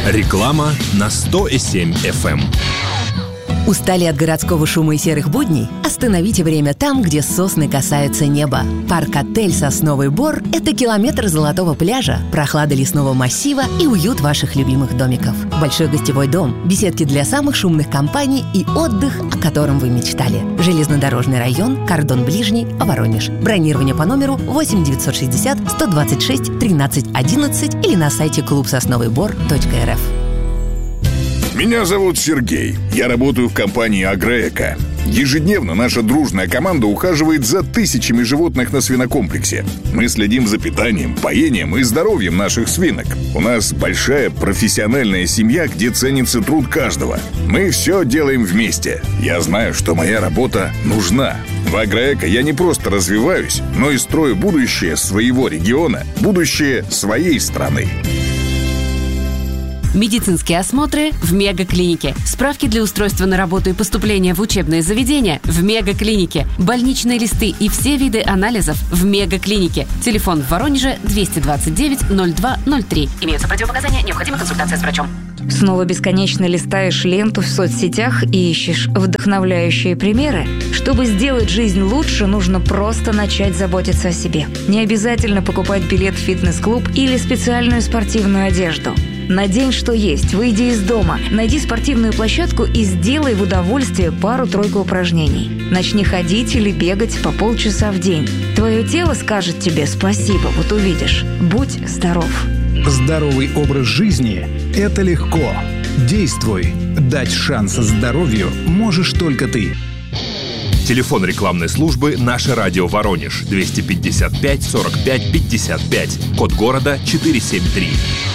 Реклама на 100,7 FM. Устали от городского шума и серых будней? Остановите время там, где сосны касаются неба. Парк-отель «Сосновый Бор» — это километр золотого пляжа, прохлада лесного массива и уют ваших любимых домиков. Большой гостевой дом, беседки для самых шумных компаний и отдых, о котором вы мечтали. Железнодорожный район, кордон ближний, Воронеж. Бронирование по номеру 8 960 126 13 11 или на сайте клубсосновыйбор.рф. Меня зовут Сергей. Я работаю в компании «Агроэко». Ежедневно наша дружная команда ухаживает за тысячами животных на свинокомплексе. Мы следим за питанием, поением и здоровьем наших свинок. У нас большая профессиональная семья, где ценится труд каждого. Мы все делаем вместе. Я знаю, что моя работа нужна. В «Агроэко» я не просто развиваюсь, но и строю будущее своего региона, будущее своей страны. Медицинские осмотры в Мегаклинике. Справки для устройства на работу и поступления в учебные заведения в Мегаклинике. Больничные листы и все виды анализов в Мегаклинике. Телефон в Воронеже 229 02 03. Имеются противопоказания, необходима консультация с врачом. Снова бесконечно листаешь ленту в соцсетях и ищешь вдохновляющие примеры? Чтобы сделать жизнь лучше, нужно просто начать заботиться о себе. Не обязательно покупать билет в фитнес-клуб или специальную спортивную одежду. Надень, что есть, выйди из дома, найди спортивную площадку и сделай в удовольствие пару-тройку упражнений. Начни ходить или бегать по полчаса в день. Твое тело скажет тебе спасибо, вот увидишь. Будь здоров. Здоровый образ жизни – это легко. Действуй. Дать шанс здоровью можешь только ты. Телефон рекламной службы «Наше радио Воронеж» 255 45 55. Код города 473.